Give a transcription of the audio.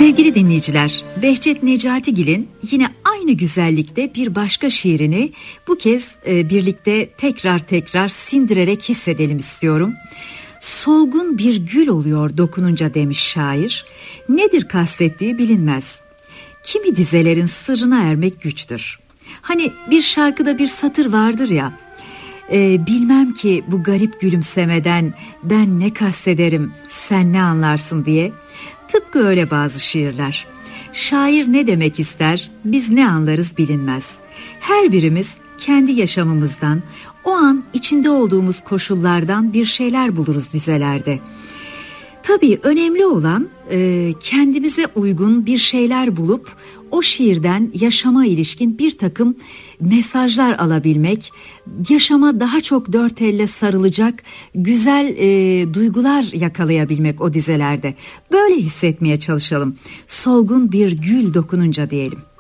Sevgili dinleyiciler, Behçet Necatigil'in yine aynı güzellikte bir başka şiirini bu kez birlikte tekrar sindirerek hissedelim istiyorum. Solgun bir gül oluyor dokununca demiş şair. Nedir kastettiği bilinmez. Kimi dizelerin sırrına ermek güçtür. Hani bir şarkıda bir satır vardır ya. Bilmem ki bu garip gülümsemeden ben ne kastederim, sen ne anlarsın diye. Tıpkı öyle bazı şiirler. Şair ne demek ister, biz ne anlarız bilinmez. Her birimiz kendi yaşamımızdan, o an içinde olduğumuz koşullardan bir şeyler buluruz dizelerde. Tabii önemli olan kendimize uygun bir şeyler bulup o şiirden yaşama ilişkin bir takım mesajlar alabilmek, yaşama daha çok dört elle sarılacak güzel duygular yakalayabilmek o dizelerde. Böyle hissetmeye çalışalım. Solgun bir gül dokununca diyelim.